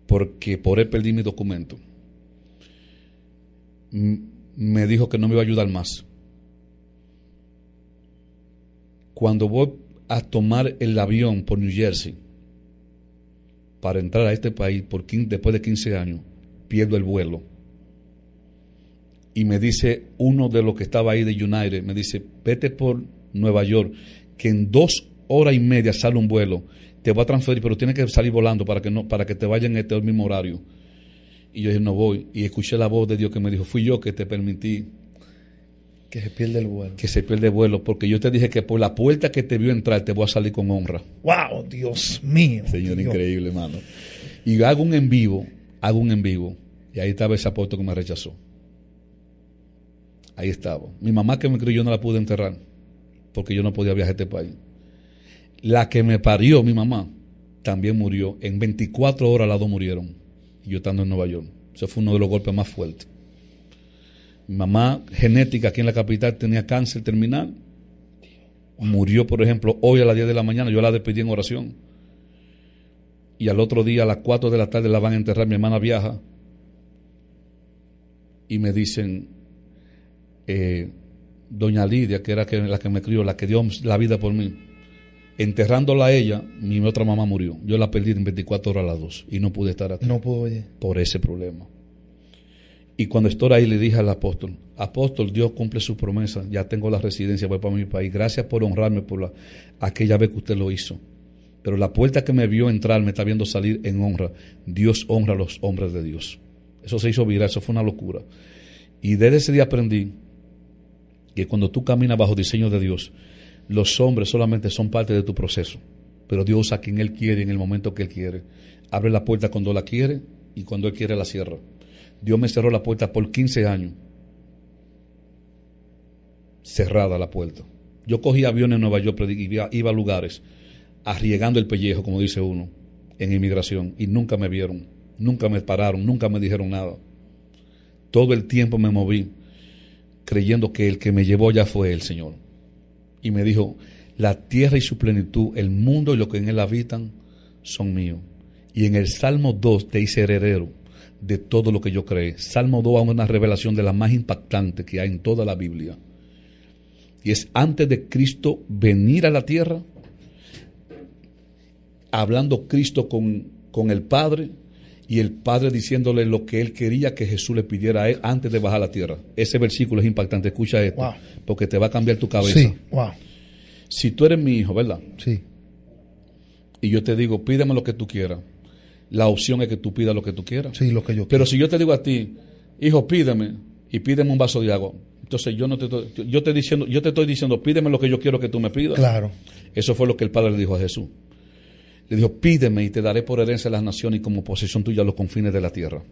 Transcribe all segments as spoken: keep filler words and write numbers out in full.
porque por él perdí mi documento. M- me dijo que no me iba a ayudar más. Cuando voy a tomar el avión por New Jersey para entrar a este país por quince, después de quince años, pierdo el vuelo. Y me dice uno de los que estaba ahí de United, me dice, vete por Nueva York, que en dos horas y media sale un vuelo, te voy a transferir, pero tienes que salir volando para que no, para que te vaya en este mismo horario. Y yo dije, no voy. Y escuché la voz de Dios que me dijo, fui yo que te permití que se pierde el vuelo. Que se pierde el vuelo, porque yo te dije que por la puerta que te vio entrar te voy a salir con honra. ¡Wow! Dios mío. Señor, Dios. Increíble, hermano. Y hago un en vivo, hago un en vivo, y ahí estaba ese apóstol que me rechazó. Ahí estaba. Mi mamá que me crió yo no la pude enterrar, porque yo no podía viajar a este país. La que me parió, mi mamá, también murió. En veinticuatro horas las dos murieron. Y yo estando en Nueva York. Ese fue uno de los golpes más fuertes. Mi mamá, genética aquí en la capital, tenía cáncer terminal. Murió, por ejemplo, hoy a las diez de la mañana. Yo la despedí en oración. Y al otro día, a las cuatro de la tarde, la van a enterrar. Mi hermana viaja. Y me dicen, eh, doña Lidia, que era que, la que me crió, la que dio la vida por mí, enterrándola a ella, mi otra mamá murió. Yo la perdí en veinticuatro horas a las dos. Y no pude estar aquí. No pudo oír. Por ese problema. Y cuando estoy ahí le dije al apóstol, apóstol, Dios cumple su promesa, ya tengo la residencia, voy para mi país, gracias por honrarme por la, aquella vez que usted lo hizo. Pero la puerta que me vio entrar, me está viendo salir en honra. Dios honra a los hombres de Dios. Eso se hizo viral, eso fue una locura. Y desde ese día aprendí que cuando tú caminas bajo diseño de Dios, los hombres solamente son parte de tu proceso, pero Dios usa a quien Él quiere en el momento que Él quiere. Abre la puerta cuando la quiere y cuando Él quiere la cierra. Dios me cerró la puerta por quince años. Cerrada la puerta. Yo cogía aviones en Nueva York, iba, iba a lugares, arriesgando el pellejo, como dice uno, en inmigración, y nunca me vieron, nunca me pararon, nunca me dijeron nada. Todo el tiempo me moví, creyendo que el que me llevó ya fue el Señor. Y me dijo, la tierra y su plenitud, el mundo y lo que en él habitan, son míos. Y en el Salmo dos te hice heredero de todo lo que yo creé. Salmo dos es una revelación de la más impactante que hay en toda la Biblia. Y es antes de Cristo venir a la tierra, hablando Cristo con, con el Padre, y el Padre diciéndole lo que Él quería que Jesús le pidiera a Él antes de bajar a la tierra. Ese versículo es impactante. Escucha esto, wow, porque te va a cambiar tu cabeza. Sí, wow. Si tú eres mi hijo, ¿verdad? Sí. Y yo te digo, pídeme lo que tú quieras. La opción es que tú pidas lo que tú quieras. Sí, lo que yo quiero. Pero si yo te digo a ti, hijo, pídeme, y pídeme un vaso de agua, entonces yo no te estoy, yo te diciendo, yo te estoy diciendo, pídeme lo que yo quiero que tú me pidas. Claro. Eso fue lo que el Padre le dijo a Jesús. Le dijo, pídeme y te daré por herencia las naciones y como posesión tuya los confines de la tierra.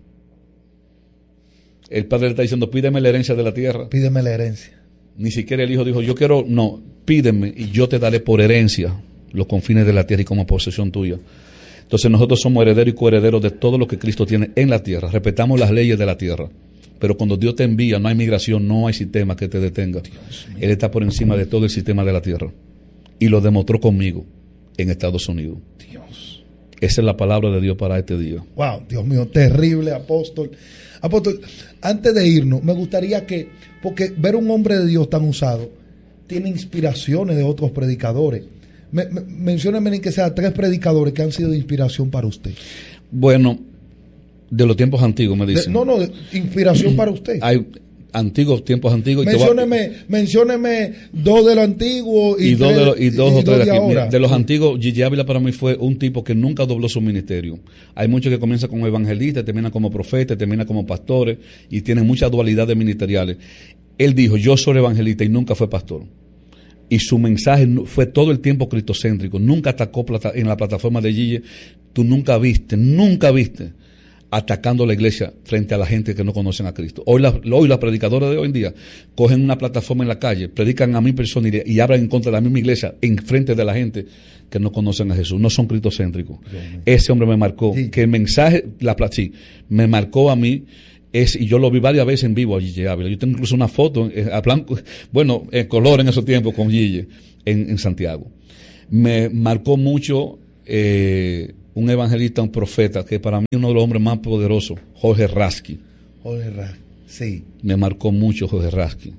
El Padre le está diciendo, pídeme la herencia de la tierra. Pídeme la herencia. Ni siquiera el Hijo dijo, yo quiero, no, pídeme y yo te daré por herencia los confines de la tierra y como posesión tuya. Entonces nosotros somos herederos y coherederos de todo lo que Cristo tiene en la tierra. Respetamos las leyes de la tierra. Pero cuando Dios te envía, no hay migración, no hay sistema que te detenga. Él está por encima de todo el sistema de la tierra. Y lo demostró conmigo en Estados Unidos. Dios. Esa es la palabra de Dios para este día. Wow, Dios mío, terrible, apóstol. Apóstol, antes de irnos, me gustaría que, porque ver un hombre de Dios tan usado tiene inspiraciones de otros predicadores. Me, me, mencióneme ni que sea tres predicadores que han sido de inspiración para usted. Bueno, de los tiempos antiguos me dicen. De, no, no, de inspiración para usted. Hay antiguos, tiempos antiguos. Mencióneme, mencióneme dos de los antiguos y, y dos, tres, de, los, y dos y o tres dos de, de aquí. ahora. De los antiguos, Gigi Ávila para mí fue un tipo que nunca dobló su ministerio. Hay muchos que comienzan como evangelistas, terminan como profetas, terminan como pastores y tienen muchas dualidades ministeriales. Él dijo, yo soy evangelista y nunca fue pastor. Y su mensaje fue todo el tiempo cristocéntrico. Nunca atacó plata, en la plataforma de Gigi. Tú nunca viste, nunca viste atacando la iglesia frente a la gente que no conocen a Cristo. Hoy las hoy las predicadoras de hoy en día cogen una plataforma en la calle, predican a mil personas y, y hablan en contra de la misma iglesia en frente de la gente que no conocen a Jesús. No son cristocéntricos. Ese hombre me marcó. Sí. Que el mensaje, la sí, me marcó a mí. Es, y yo lo vi varias veces en vivo a Gigi Ávila. Yo tengo incluso una foto eh, a blanco, bueno, en color en esos tiempos con Gigi en, en Santiago. Me marcó mucho eh, un evangelista, un profeta, que para mí es uno de los hombres más poderosos, Jorge Raskin. Jorge Raskin, sí. Me marcó mucho Jorge Raskin.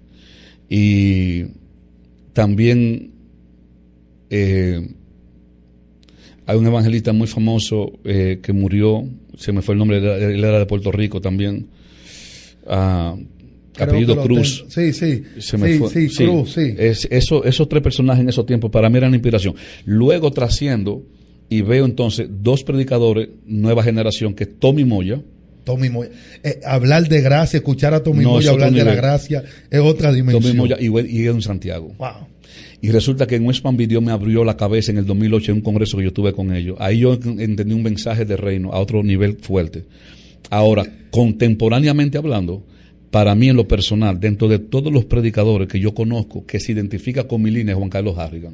Y también eh, hay un evangelista muy famoso eh, que murió, se me fue el nombre, él era de Puerto Rico también, uh, apellido Cruz. Ten... Sí, sí, se me sí, fue. sí, sí, Cruz, sí. Es, eso, esos tres personajes en esos tiempos para mí eran inspiración. Luego trasciendo y veo entonces dos predicadores, nueva generación, que es Tommy Moya. Tommy Moya. Eh, hablar de gracia, escuchar a Tommy no, Moya hablar nivel. de la gracia es otra dimensión. Tommy Moya y, y Edwin Santiago. Wow. Y resulta que en West Palm Video me abrió la cabeza en el dos mil ocho en un congreso que yo tuve con ellos. Ahí yo entendí un mensaje de reino a otro nivel fuerte. Ahora, contemporáneamente hablando, para mí en lo personal, dentro de todos los predicadores que yo conozco que se identifica con mi línea, es Juan Carlos Harrigan.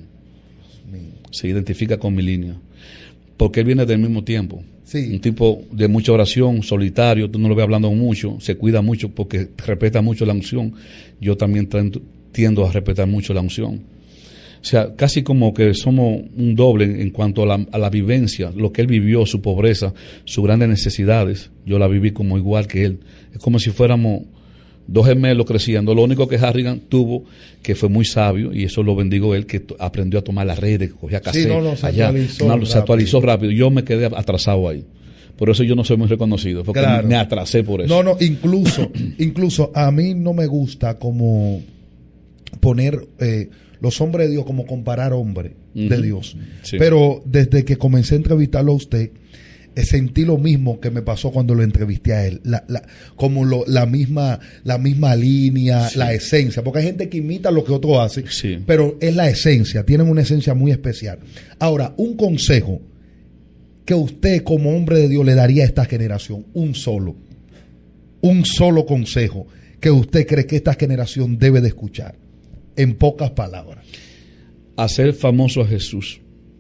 Se identifica con mi línea. Porque él viene del mismo tiempo. Sí. Un tipo de mucha oración, solitario, tú no lo ves hablando mucho, se cuida mucho porque respeta mucho la unción. Yo también tiendo a respetar mucho la unción. O sea, casi como que somos un doble en, en cuanto a la, a la vivencia, lo que él vivió, su pobreza, sus grandes necesidades, yo la viví como igual que él. Es como si fuéramos dos gemelos creciendo. Lo único que Harrigan tuvo, que fue muy sabio, y eso lo bendigo él, que t- aprendió a tomar las redes, que cogía cassette, sí, no, no, se allá, actualizó, no, se actualizó rápido. Yo me quedé atrasado ahí. Por eso yo no soy muy reconocido, porque claro. me atrasé por eso. No, no, incluso, incluso a mí no me gusta como poner eh, los hombres de Dios, como comparar hombres uh-huh. de Dios. Sí. Pero desde que comencé a entrevistarlo a usted, eh, sentí lo mismo que me pasó cuando lo entrevisté a él. La, la, como lo, la misma, la misma línea, sí. la esencia. Porque hay gente que imita lo que otro hace, sí. pero es la esencia. Tienen una esencia muy especial. Ahora, un consejo que usted como hombre de Dios le daría a esta generación, un solo, un solo consejo que usted cree que esta generación debe de escuchar, en pocas palabras. Hacer famoso a Jesús.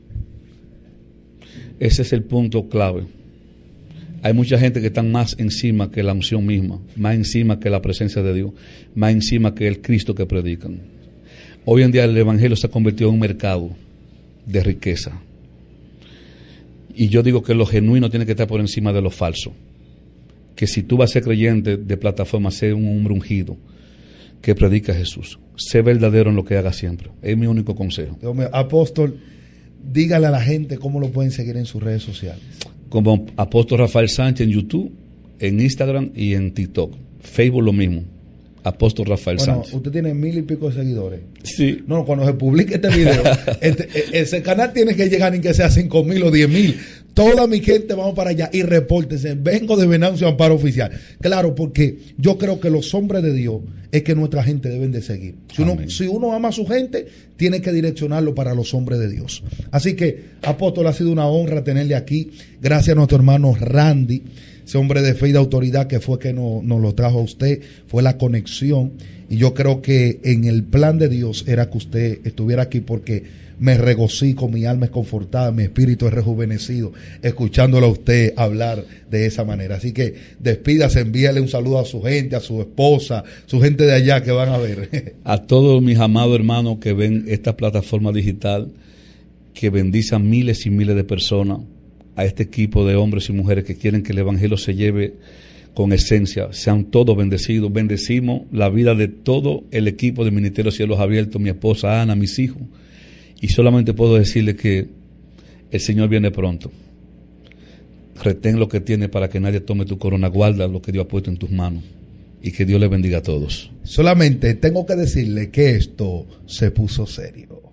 Ese es el punto clave. Hay mucha gente que está más encima que la unción misma, más encima que la presencia de Dios, más encima que el Cristo que predican. Hoy en día el evangelio se ha convertido en un mercado de riqueza. Y yo digo que lo genuino tiene que estar por encima de lo falso. Que si tú vas a ser creyente de plataforma, sé un hombre ungido que predica a Jesús. Sé verdadero en lo que haga siempre. Es mi único consejo. Dios mío, Apóstol, dígale a la gente cómo lo pueden seguir en sus redes sociales. Como Apóstol Rafael Sánchez en YouTube, en Instagram y en TikTok. Facebook lo mismo. Apóstol Rafael bueno, Sánchez. Usted tiene mil y pico de seguidores. Sí. No, cuando se publique este video, este, ese canal tiene que llegar en que sea cinco mil o diez mil. Toda mi gente vamos para allá y repórtense. Vengo de Venancio Amparo Oficial. Claro, porque yo creo que los hombres de Dios es que nuestra gente deben de seguir. Si uno, si uno ama a su gente, tiene que direccionarlo para los hombres de Dios. Así que, Apóstol, ha sido una honra tenerle aquí. Gracias a nuestro hermano Randy, ese hombre de fe y de autoridad que fue que nos no lo trajo a usted, fue la conexión. Y yo creo que en el plan de Dios era que usted estuviera aquí, porque me regocijo, mi alma es confortada, mi espíritu es rejuvenecido, escuchándolo a usted hablar de esa manera. Así que despídase, envíale un saludo a su gente, a su esposa, su gente de allá que van a ver. A todos mis amados hermanos que ven esta plataforma digital, que bendice a miles y miles de personas, a este equipo de hombres y mujeres que quieren que el evangelio se lleve con esencia, sean todos bendecidos. Bendecimos la vida de todo el equipo de Ministerio Cielos Abiertos, mi esposa Ana, mis hijos, y solamente puedo decirle que el Señor viene pronto. Retén lo que tiene para que nadie tome tu corona, guarda lo que Dios ha puesto en tus manos, y que Dios les bendiga a todos. Solamente tengo que decirle que esto se puso serio.